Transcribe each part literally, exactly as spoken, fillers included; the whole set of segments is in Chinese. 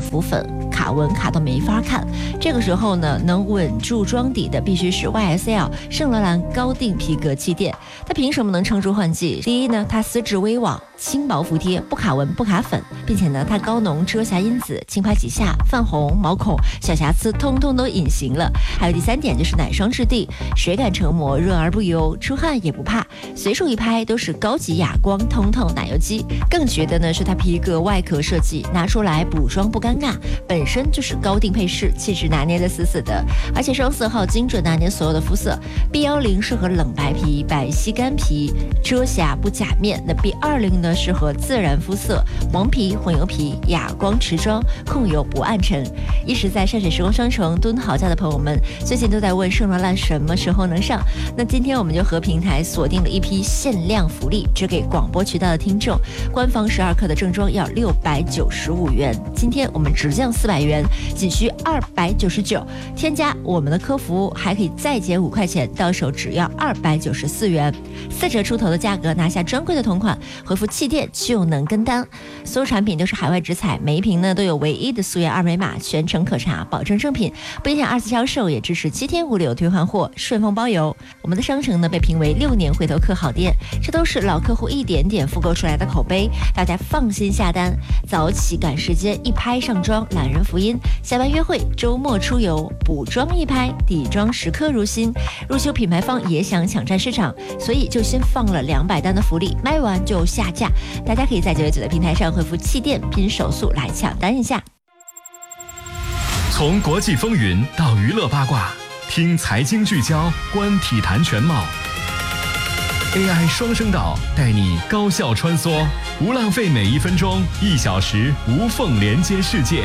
浮粉，卡纹卡都没法看。这个时候呢，能稳住装底的必须是 Y S L 圣罗兰高定皮革气垫。它凭什么能撑住换季？第一呢，它丝质微网，轻薄服帖，不卡纹不卡粉，并且呢，它高浓遮瑕因子，轻拍几下，泛红、毛孔、小瑕疵通通都隐形了。还有第三点就是奶霜质地，水感成膜，润而不油，出汗也不怕，随手一拍都是高级哑光通透奶油肌。更绝的呢是它皮革外壳设计，拿出来补妆不尴尬，本身就是高定配饰，气质拿捏的死死的，而且双色号精准拿捏所有的肤色。B 一零适合冷白皮、白皙干皮，遮瑕不假面。那 B 二十呢适合自然肤色，黄皮、混油皮，哑光持妆，控油不暗沉。一直在山水时光商城蹲好价的朋友们，最近都在问圣罗兰什么时候能上。那今天我们就和平台锁定了一批限量福利，只给广播渠道的听众。官方十二克的正装要六百九十五元，今天我们直降四百元，仅需二百九十九。添加我们的客服还可以再减五块钱，到手只要二百九十四元，四折出头的价格拿下专柜的同款，回复气垫就能跟单。所有产品都是海外直采，每一瓶呢都有唯一的溯源二维码，全程可查，保证正品，不影响二次销售，也支持七天无理由退换货，顺丰包邮。我们的商城呢被评为六年回头客好店，这都是老客户一点点复购出来的口碑，大家放心下单。早起赶时间，一拍上妆，懒人福音；下班约会，周末出游，补妆一拍，底妆时刻如新。入秋品牌方也想抢占市场，所以就先放了两百单的福利，卖完就下架。大家可以在九九九的平台上回复气垫拼手速来抢单一下。 从国际风云到娱乐八卦，听财经聚焦，观体坛全貌。A I 双声道带你高效穿梭，无浪费每一分钟，一小时无缝连接世界。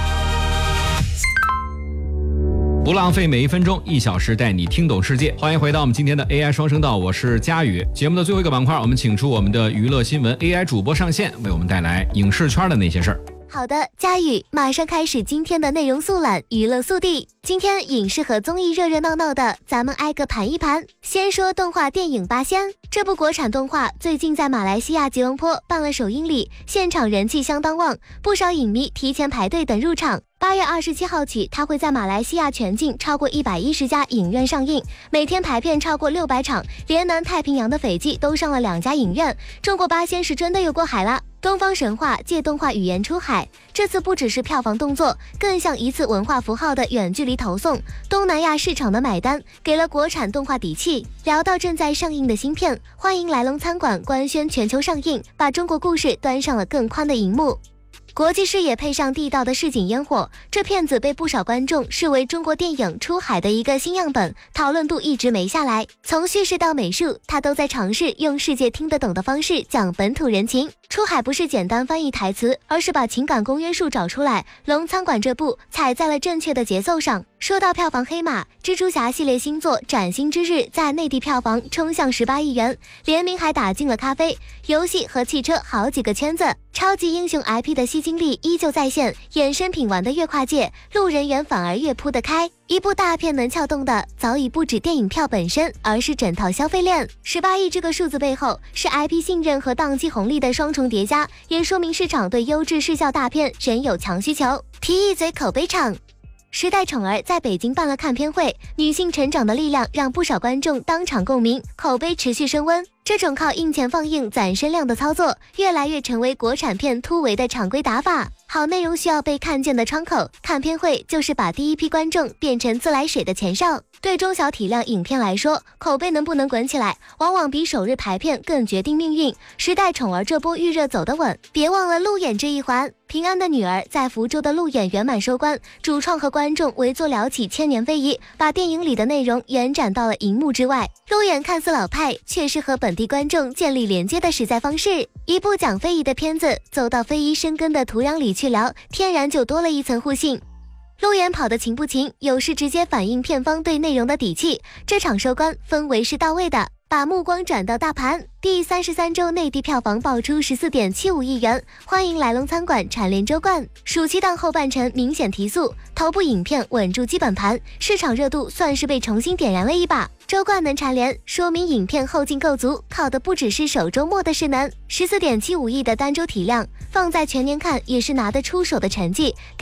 不浪费每一分钟，一小时带你听懂世界。欢迎回到我们今天的 A I 双声道，我是佳宇。节目的最后一个板块，我们请出我们的娱乐新闻 A I 主播上线，为我们带来影视圈的那些事儿。 好的，佳宇，马上开始今天的内容速览，娱乐速递。今天影视和综艺热热闹闹的，咱们挨个盘一盘。先说动画电影《八仙》，这部国产动画最近在马来西亚吉隆坡办了首映礼，现场人气相当旺，不少影迷提前排队等入场。八月二十七号起，它会在马来西亚全境超过一百一十家影院上映，每天排片超过六百场，连南太平洋的斐济都上了两家影院。中国八仙是真的有过海了。东方神话借动画语言出海，这次不只是票房动作，更像一次文化符号的远距离投送。东南亚市场的买单，给了国产动画底气。聊到正在上映的新片，欢迎来龙餐馆官宣全球上映，把中国故事端上了更宽的荧幕。国际视野配上地道的市井烟火，这片子被不少观众视为中国电影出海的一个新样本，讨论度一直没下来。从叙事到美术，它都在尝试用世界听得懂的方式讲本土人情。出海不是简单翻译台词，而是把情感公约数找出来。龙餐馆这部踩在了正确的节奏上。说到票房黑马，蜘蛛侠系列新作《崭新之日》在内地票房冲向十八亿元，联名还打进了咖啡、游戏和汽车好几个圈子。超级英雄 I P 的吸金力依旧在线，衍生品玩得越跨界，路人缘反而越铺得开。一部大片能撬动的早已不止电影票本身，而是整套消费链。十八亿这个数字背后，是 I P 信任和档期红利的双重叠加，也说明市场对优质视效大片仍有强需求。提一嘴口碑场，时代宠儿在北京办了看片会，女性成长的力量让不少观众当场共鸣，口碑持续升温。这种靠印钱放映攒声量的操作，越来越成为国产片突围的常规打法。好内容需要被看见的窗口，看片会就是把第一批观众变成自来水的前哨。对中小体量影片来说，口碑能不能滚起来，往往比首日排片更决定命运。时代宠儿这波预热走得稳，别忘了路演这一环。平安的女儿在福州的路演圆满收官，主创和观众围坐聊起千年非遗，把电影里的内容延展到了荧幕之外。路演看似老派，却是和本地观众建立连接的实在方式。一部讲非遗的片子，走到非遗生根的土壤里去聊，天然就多了一层互信。路演跑得勤不勤，有时直接反映片方对内容的底气。这场收官氛围是到位的，把目光转到大盘。第三十三周内地票房爆出 十四点七五亿元，欢迎来龙餐馆蝉联周冠。暑期档后半程明显提速，头部影片稳住基本盘，市场热度算是被重新点燃了一把。周冠能蝉联，说明影片后劲够足，靠的不只是首周末的势能。 十四点七五亿的单周体量，放在全年看也是拿得出手的成绩。